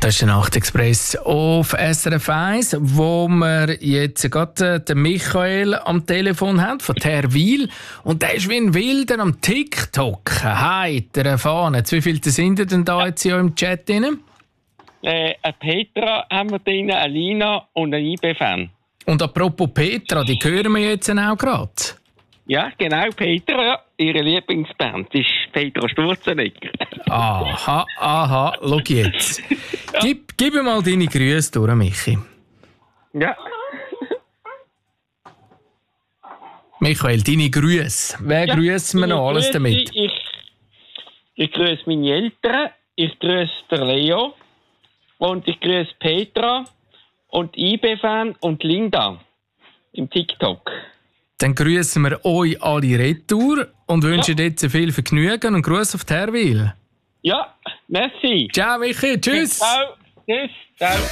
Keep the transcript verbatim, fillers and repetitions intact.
Das ist der Nachtexpress auf S R F eins, wo wir jetzt gerade den Michael am Telefon haben, von Terwil. Und der ist wie ein Wilder am TikTok. Heiter erfahren. Wie viele sind ihr denn da jetzt hier im Chat drin? Äh, eine Petra haben wir drin, eine Lina und ein I B-Fan. Und apropos Petra, die hören wir jetzt auch gerade. Ja, genau, Petra, ihre Lieblingsband ist Petra Sturzenegger. Aha, aha, schau jetzt. Gib, gib mir mal deine Grüße durch, Michi. Ja. Michael, deine Grüße. Wer ja, grüßen wir noch alles Grüße, damit? Ich, ich grüße meine Eltern, ich grüße den Leo und ich grüße Petra und I B-Fan und Linda im TikTok. Dann grüßen wir euch alle retour und wünschen ja. jetzt viel Vergnügen und Gruß auf Terwil. Ja, merci. Ciao, Michi. Tschüss. Ciao. Tschüss. Ciao.